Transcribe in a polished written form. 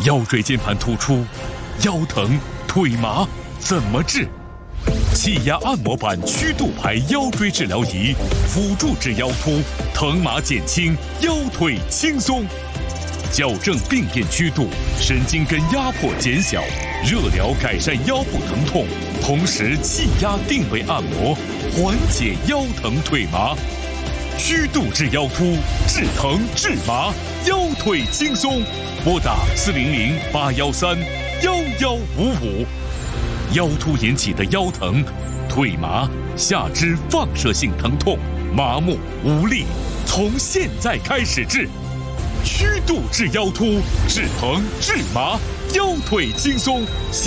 腰椎间盘突出、腰疼、腿麻怎么治？气压按摩板曲度牌腰椎治疗仪，辅助治腰突，疼麻减轻，腰腿轻松。矫正病变曲度，神经根压迫减小，热疗改善腰部疼痛，同时气压定位按摩，缓解腰疼腿麻。曲度治腰突，治疼治麻，腰腿轻松。拨打400-813-1155。腰突引起的腰疼、腿麻、下肢放射性疼痛、麻木无力，从现在开始治。曲度治腰突，治疼治麻，腰腿轻松。